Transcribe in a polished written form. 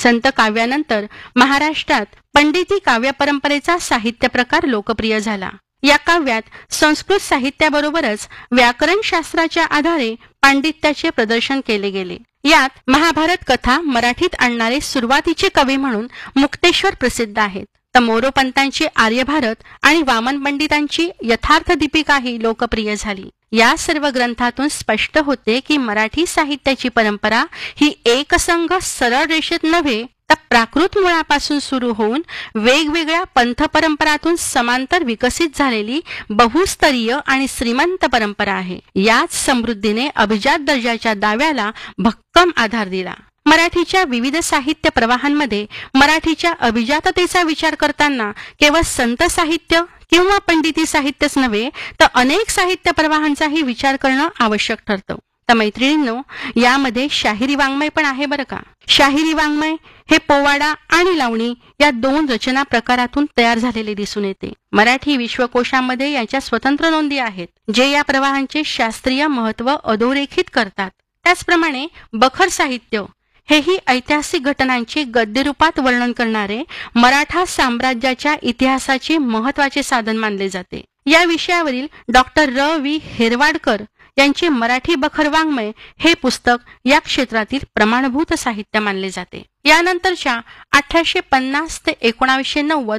संत काव्यानंतर महाराष्ट्रात पंडिती काव्य परंपरेचा साहित्य प्रकार लोकप्रिय झाला. या काव्यात संस्कृत साहित्याबरोबरच व्याकरण शास्त्राच्या आधारे पांडित्याचे प्रदर्शन केले गेले. यात महाभारत कथा मराठीत आणणारे सुरुवातीचे कवी म्हणून मुक्तेश्वर प्रसिद्ध आहेत. तर मोरोपंतांची आर्यभारत आणि वामन पंडितांची यथार्थ दीपिकाही लोकप्रिय झाली. या सर्व ग्रंथातून स्पष्ट होते की मराठी साहित्याची परंपरा ही एकसंघ सरळ रेषेत नव्हे तर प्राकृत मुळापासून सुरू होऊन वेगवेगळ्या पंथ परंपरातून समांतर विकसित झालेली बहुस्तरीय आणि श्रीमंत परंपरा आहे. याच समृद्धीने अभिजात दर्जाच्या दाव्याला भक्कम आधार दिला. मराठीच्या विविध साहित्य प्रवाहांमध्ये मराठीच्या अभिजाततेचा विचार करताना केवळ संत साहित्य किंवा पंडिती साहित्यच नव्हे तर अनेक साहित्य प्रवाहांचाही विचार करणं आवश्यक ठरतं. तर मैत्रिणींनो, यामध्ये शाहिरी वाङ्मय पण आहे बरं का. शाहिरी वाङ्मय हे पोवाडा आणि लावणी या 2 रचना प्रकारातून तयार झालेले दिसून येते. मराठी विश्वकोशामध्ये याच्या स्वतंत्र नोंदी आहेत जे या प्रवाहांचे शास्त्रीय महत्त्व अधोरेखित करतात. त्याचप्रमाणे बखर साहित्य हेही ऐतिहासिक घटनांचे गद्यरूपात वर्णन करणारे मराठा साम्राज्याच्या इतिहासाचे महत्त्वाचे साधन मानले जाते. या विषयावरील डॉक्टर र.व्ही. हेरवाडकर यांचे मराठी बखर वाङ्मय हे पुस्तक या क्षेत्रातील प्रमाणभूत साहित्य मानले जाते. यानंतरच्या 1850 ते 1990